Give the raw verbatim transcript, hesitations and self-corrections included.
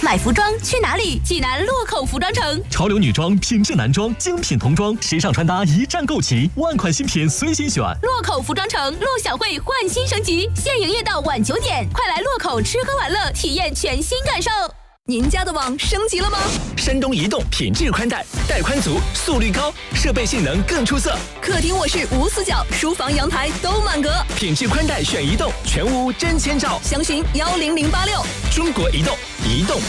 买服装去哪里？济南洛口服装城。 潮流女装、品质男装、精品童装、时尚穿搭一站购齐，万款新品随心选。 洛口服装城，陆小慧焕新升级，现营业到晚九点，快来洛口吃喝玩乐，体验全新感受。您家的网升级了吗？ 山东移动品质宽带，带宽足，速率高，设备性能更出色。 客厅卧室无死角，书房阳台都满格。 品质宽带选移动，全屋真千兆。 详询幺零零八六。 中国移动，移动